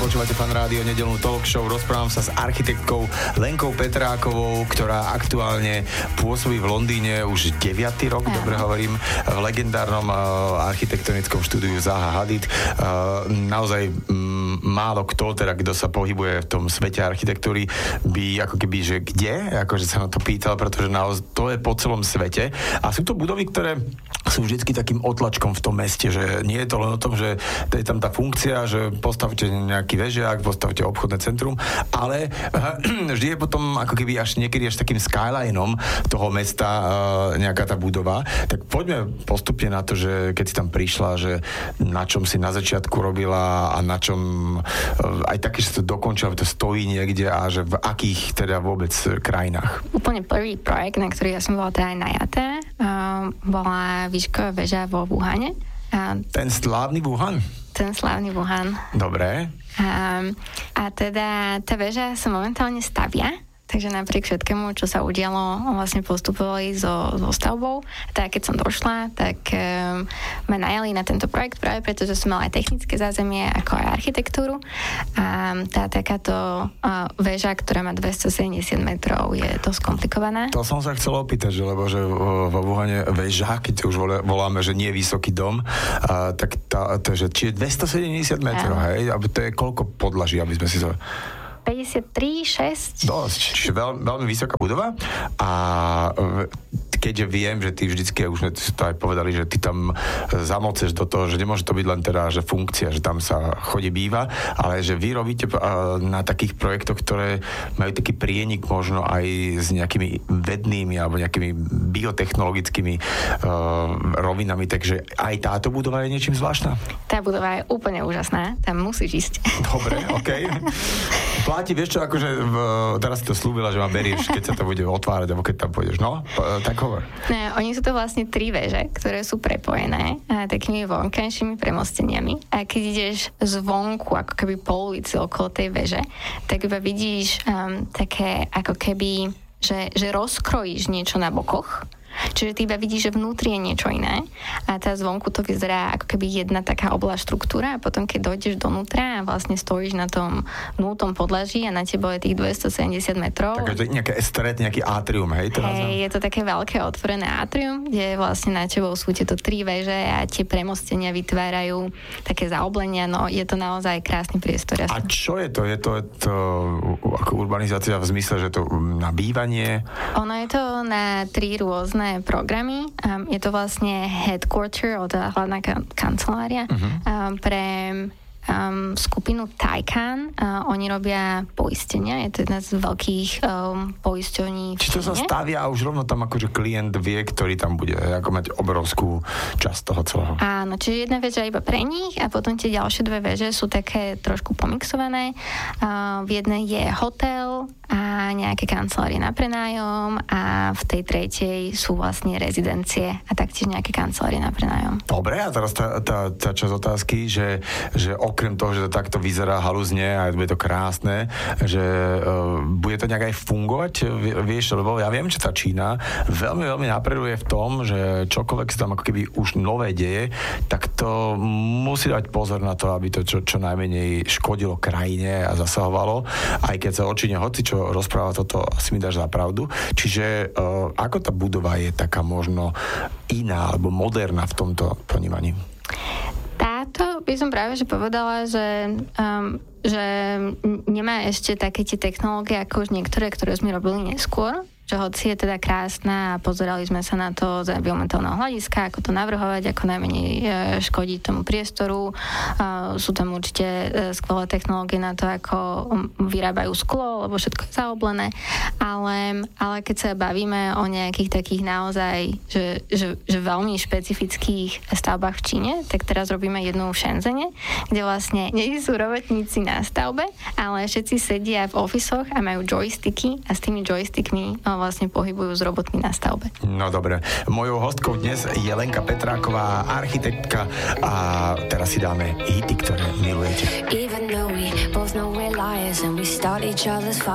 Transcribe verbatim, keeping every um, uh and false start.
Počúvate Fan Rádio, nedeľnú talk show. Rozprávam sa s architektkou Lenkou Petrákovou, ktorá aktuálne pôsobí v Londýne už deviaty rok, ja. dobre hovorím, v legendárnom uh, architektonickom štúdiu Zaha Hadid. Uh, naozaj um, málo kto, teda kto sa pohybuje v tom svete architektúry, by ako keby, že kde, akože sa na to pýtal, pretože naozaj to je po celom svete. A sú to budovy, ktoré sú vždycky takým otlačkom v tom meste, že nie je to len o tom, že to je tam tá funkcia, že postavte nejaký vežiak, postavte obchodné centrum, ale vždy je potom ako keby až niekedy až takým skylineom toho mesta nejaká tá budova. Tak poďme postupne na to, že keď si tam prišla, že na čom si na začiatku robila a na čom aj také, že to dokončila, to stojí niekde a že v akých teda vôbec krajinách. Úplne prvý projekt, na ktorý ja som bola teda aj najatá, bola výšková väža vo Wuhane. Ten slávny Wuhan? Ten slávny Wuhan. Dobre. A, a teda tá väža sa momentálne stavia, takže napriek všetkému, čo sa udialo, vlastne postupovali so, so stavbou. Tak keď som došla, tak um, ma najali na tento projekt práve preto, že som mala aj technické zázemie, ako aj architektúru. A tá takáto uh, väža, ktorá má dvestosedemdesiat metrov, je dosť komplikovaná. To som sa chcel opýtať, že, lebo že vo Wuhane väža, keď už voláme, že nie je vysoký dom, uh, tak tá, to, že, či je dvestosedemdesiat metrov, ja. hej? To je koľko podlaží, aby sme si to... päťdesiattri šesť Dosť, čiže veľ, veľmi vysoká budova a keďže viem, že ty vždycky, už sme to aj povedali, že ty tam zamoceš do toho, že nemôže to byť len teda, že funkcia, že tam sa chodí býva, ale že vy robíte na takých projektoch, ktoré majú taký prienik možno aj s nejakými vednými alebo nejakými biotechnologickými uh, rovinami, takže aj táto budova je niečím zvláštna? Tá budova je úplne úžasná, tam musíš ísť. Dobre, okej. Okay. Platí, vieš čo, akože v, teraz si to slúbila, že ma berieš, keď sa to bude otvárať, alebo keď tam pôjdeš, no? Tak hovor. No, oni sú to vlastne tri veže, ktoré sú prepojené a takými vonkajšími premosteniami. A keď ideš zvonku, ako keby po ulici okolo tej veže, tak iba vidíš um, také, ako keby, že, že rozkrojíš niečo na bokoch. Čiže ty iba vidíš, že vnútri je niečo iné a tá zvonku to vyzerá ako keby jedna taká oblasť štruktúra a potom keď dojdeš donútra a vlastne stojíš na tom nultom podlaží a na tebo je tých dvestosedemdesiat metrov. Takže to je nejaké stred, nejaký atrium, hej? Hej, je to také veľké otvorené atrium, kde vlastne na tebou sú tieto tri veže a tie premostenia vytvárajú také zaoblenia, no je to naozaj krásny priestor. A čo je to? Je to, je to ako urbanizácia v zmysle, že to na bývanie? Ono je to na tri rôzne programy. Um, je to vlastne headquarter, teda hlavná kancelária uh-huh. um, pre um, skupinu Taycan. Uh, oni robia poistenia, je to jedna z veľkých um, poisťovní. Či to sa stavia a už rovno tam akože klient vie, ktorý tam bude, ako mať obrovskú časť toho celého. Áno, čiže jedna väža iba pre nich a potom tie ďalšie dve väže sú také trošku pomixované. Uh, v jednej je hotel a nejaké kancelárie na prenájom a v tej tretej sú vlastne rezidencie a taktiež nejaké kancelárie na prenájom. Dobre, a teraz tá, tá, tá časť otázky, že, že okrem toho, že to takto vyzerá halúzne a bude to krásne, že uh, bude to nejak aj fungovať, vieš, lebo ja viem, že tá Čína veľmi, veľmi napreduje v tom, že čokoľvek sa tam ako keby už nové deje, tak to musí dať pozor na to, aby to čo, čo najmenej škodilo krajine a zasahovalo, aj keď sa očine hoci čo rozpráva toto, asi mi dáš za pravdu. Čiže uh, ako tá budova je taká možno iná alebo moderná v tomto ponímaní? Táto by som práve že povedala, že, um, že nemá ešte také tie technológie ako už niektoré, ktoré sme robili neskôr. Že hoci je teda krásna a pozerali sme sa na to z environmentálneho hľadiska, ako to navrhovať, ako najmenej škodiť tomu priestoru. Sú tam určite skvelé technológie na to, ako vyrábajú sklo, lebo všetko je zaoblené. Ale, ale keď sa bavíme o nejakých takých naozaj, že, že, že veľmi špecifických stavbách v Číne, tak teraz robíme jednu v Shenzhene, kde vlastne nie sú robotníci na stavbe, ale všetci sedia v ofisoch a majú joysticky a s tými joystickmi vlastne pohybujú s robotmi na stavbe. No dobre. Mojou hostkou dnes je Lenka Petráková, architektka a teraz si dáme hity, ktoré milujete. Even though we both know we're liars and we start each other's fires.